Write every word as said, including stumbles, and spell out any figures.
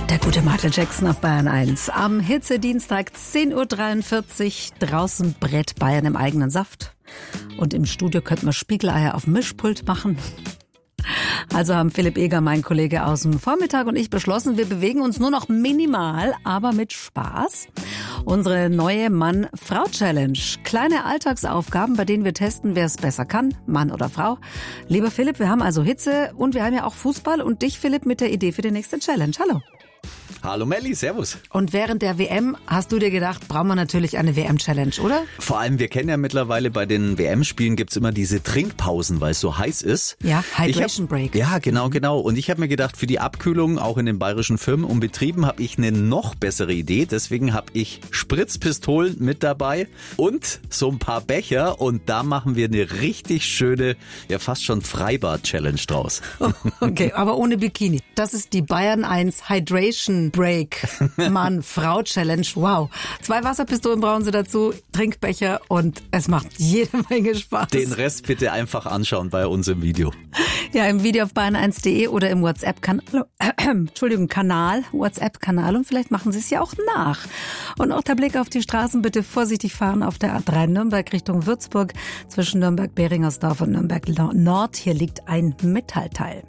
Der gute Michael Jackson auf Bayern eins. Am Hitzedienstag zehn Uhr dreiundvierzig. Draußen brät Bayern im eigenen Saft. Und im Studio könnten wir Spiegeleier auf dem Mischpult machen. Also haben Philipp Eger, mein Kollege aus dem Vormittag, und ich beschlossen, wir bewegen uns nur noch minimal, aber mit Spaß. Unsere neue Mann-Frau-Challenge. Kleine Alltagsaufgaben, bei denen wir testen, wer es besser kann, Mann oder Frau. Lieber Philipp, wir haben also Hitze und wir haben ja auch Fußball und dich, Philipp, mit der Idee für die nächste Challenge. Hallo. Hallo Melli, servus. Und während der W M hast du dir gedacht, brauchen wir natürlich eine W M-Challenge, oder? Vor allem, wir kennen ja mittlerweile bei den W M-Spielen gibt's immer diese Trinkpausen, weil es so heiß ist. Ja, Hydration hab, Break. Ja, genau, genau. Und ich habe mir gedacht, für die Abkühlung, auch in den bayerischen Firmen und Betrieben, habe ich eine noch bessere Idee. Deswegen habe ich Spritzpistolen mit dabei und so ein paar Becher. Und da machen wir eine richtig schöne, ja fast schon Freibad-Challenge draus. Okay, aber ohne Bikini. Das ist die Bayern eins Hydration Break, Mann, Frau Challenge. Wow. Zwei Wasserpistolen brauchen sie dazu, Trinkbecher, und es macht jede Menge Spaß. Den Rest bitte einfach anschauen bei uns im Video. Ja, im Video auf bayern eins punkt de oder im WhatsApp-Kanal, äh, Entschuldigung, Kanal, WhatsApp-Kanal, und vielleicht machen sie es ja auch nach. Und auch der Blick auf die Straßen, bitte vorsichtig fahren auf der A drei Nürnberg Richtung Würzburg zwischen Nürnberg-Beringersdorf und Nürnberg-Nord. Hier liegt ein Metallteil.